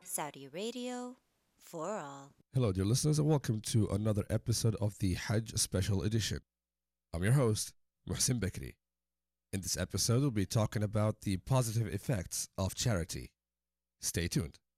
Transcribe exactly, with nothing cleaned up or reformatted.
Saudi Radio for all. Hello, dear listeners, and welcome to another episode of the Hajj Special Edition. I'm your host, Muhsin Bekri. In this episode, we'll be talking about the positive effects of charity. Stay tuned.